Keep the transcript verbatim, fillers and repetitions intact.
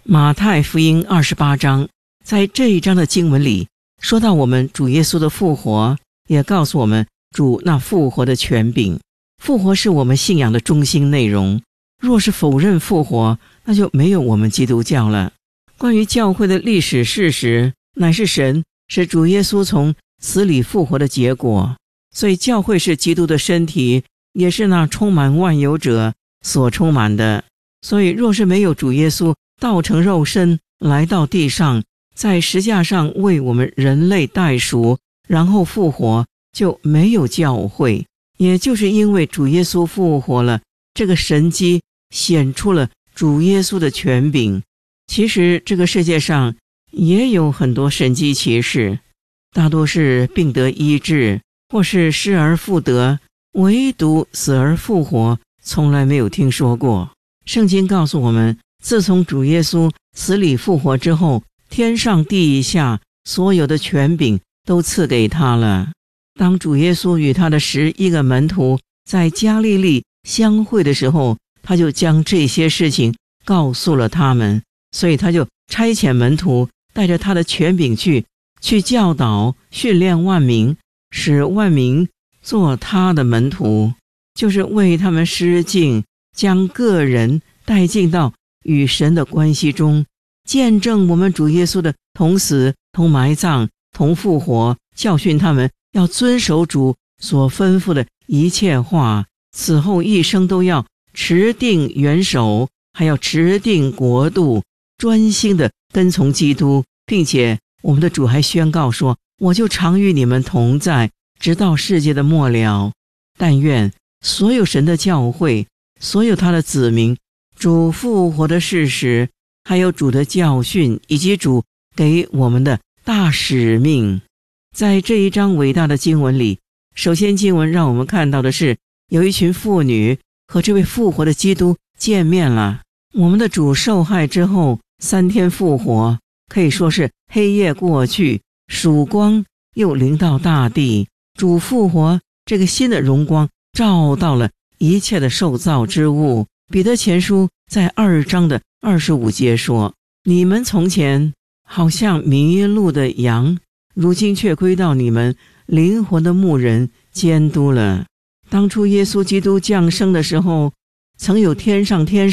马太福音二十八章，在这一章的经文里，说到我们主耶稣的复活，也告诉我们主那复活的权柄。复活是我们信仰的中心内容，若是否认复活，那就没有我们基督教了。关于教会的历史事实，乃是神使主耶稣从死里复活的结果，所以教会是基督的身体，也是那充满万有者所充满的。所以若是没有主耶稣道成肉身来到地上，在十架上为我们人类代赎，然后复活，就没有教会。也就是因为主耶稣复活了，这个神迹显出了主耶稣的权柄。其实这个世界上也有很多神迹奇事，大多是病得医治，或是失而复得，唯独死而复活从来没有听说过。圣经告诉我们，自从主耶稣死里复活之后，天上地下所有的权柄都赐给他了。当主耶稣与他的十一个门徒在加利利相会的时候，他就将这些事情告诉了他们，所以他就差遣门徒带着他的权柄去去教导训练万民，使万民做他的门徒，就是为他们施浸，将个人带进到与神的关系中，见证我们主耶稣的同死同埋葬同复活，教训他们要遵守主所吩咐的一切话，此后一生都要持定元首，还要持定国度，专心的跟从基督。并且我们的主还宣告说，我就常与你们同在，直到世界的末了。但愿所有神的教会，所有他的子民，主复活的事实，还有主的教训，以及主给我们的大使命，在这一章伟大的经文里，首先经文让我们看到的是，有一群妇女和这位复活的基督见面了。我们的主受害之后三天复活，可以说是黑夜过去，曙光又临到大地。主复活，这个新的荣光照到了一切的受造之物。彼得前书在二章的二十五节说，你们从前好像迷路的羊，如今却归到你们灵魂的牧人监督了。当初耶稣基督降生的时候，曾有天上天